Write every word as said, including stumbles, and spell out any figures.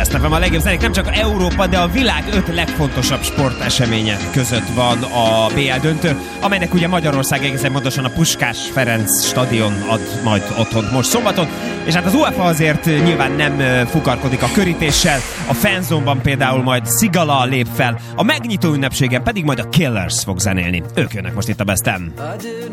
Best ef em, a legjobb zenék nem csak Európa, de a világ öt legfontosabb sporteseménye között van a bé el döntő, amelynek ugye Magyarország egészen pontosan a Puskás Ferenc stadion ad majd otthont most szombaton, és hát az UEFA azért nyilván nem fukarkodik a körítéssel, a fanzone-ban például majd Szigala lép fel, a megnyitó ünnepségen pedig majd a Killers fog zenélni. Ők jönnek most itt a Best-en.